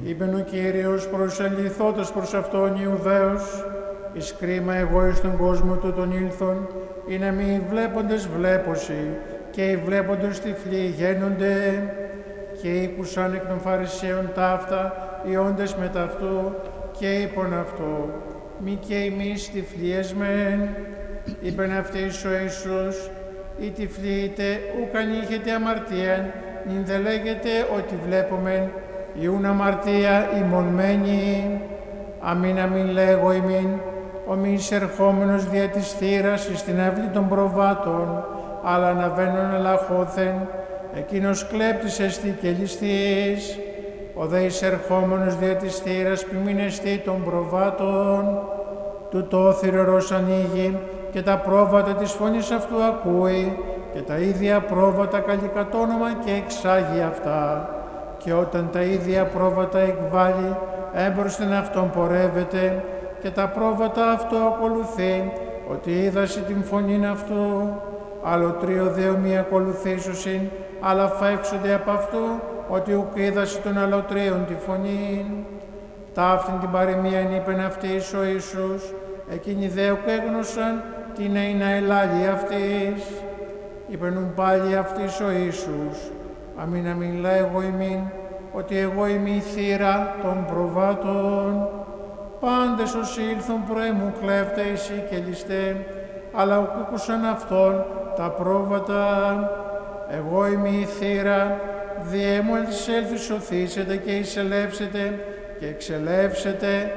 Είπεν ο Κύριος προσελθόντας προς αυτόν Ιουδαίος, εις κρίμα εγώ εις τον κόσμο του τον ήλθον, ή να μη βλέποντες βλέπωση, και οι βλέποντες τυφλοί γένονται, και ήκουσαν εκ των Φαρισαίων ταύτα, οι όντες μετ' αυτού, και είπον αυτό, μη και εμείς τυφλίες μεν. Είπεν αυτοίς ο Ιησούς, οι τυφλοί είτε ούκαν είχετε αμαρτίαν, νυν δε λέγεται ότι βλέπομεν, ιούν αμαρτία ημονμένη. Αμήν αμήν λέγω ημίν, ο μη εισερχόμενος δια της θύρας εις την αυλή των προβάτων, αλλά αναβαίνον ελαχώθεν, εκείνος κλέπτης εστι και ληστής. Ο δε εισερχόμενος δια της θύρας ποιμήν εστί των προβάτων, τούτο ο θυρωρός ανοίγει και τα πρόβατα της φωνής αυτού ακούει, και τα ίδια πρόβατα καλεί κατ' όνομα και εξάγει αυτά. Και όταν τα ίδια πρόβατα εκβάλλει, έμπροσθεν αυτόν πορεύεται, και τα πρόβατα αυτό ακολουθεί, ότι είδαση την φωνήν αυτού. Αλλοτρίο δε ομοί ακολουθήσουσιν, αλλά φαύξονται απ' αυτού, ότι ουκ είδαση των αλλοτρίων τη φωνήν. Ταύτην την παροιμίαν είπεν αυτοίς ο Ιησούς, εκείνοι δε ουκ έγνωσαν την να ελάλει αυτής. Είπεν πάλι αυτοίς ο Ιησούς, αμήν αμήν λέγω ημίν, ότι εγώ είμαι η θύρα των προβάτων. Πάντες όσοι ήλθον πρωί μου κλέφτες και ληστέ, αλλά ουκ άκουσαν αυτόν τα πρόβατα. Εγώ είμαι η θύρα, διέ μόλις έλθει σωθήσετε και εισελεύσετε και εξελεύσετε